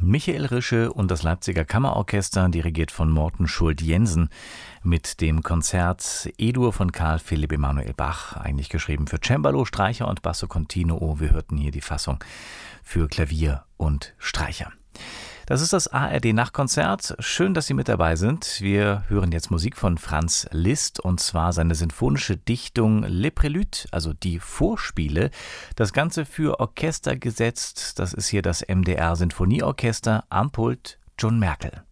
Michael Rische und das Leipziger Kammerorchester, dirigiert von Morten Schult-Jensen, mit dem Konzert E-Dur von Carl Philipp Emanuel Bach, eigentlich geschrieben für Cembalo, Streicher und Basso Continuo. Wir hörten hier die Fassung für Klavier und Streicher. Das ist das ARD-Nachtkonzert. Schön, dass Sie mit dabei sind. Wir hören jetzt Musik von Franz Liszt, und zwar seine sinfonische Dichtung Le Prélude, also die Vorspiele. Das Ganze für Orchester gesetzt. Das ist hier das MDR Sinfonieorchester, am Pult John Merkel.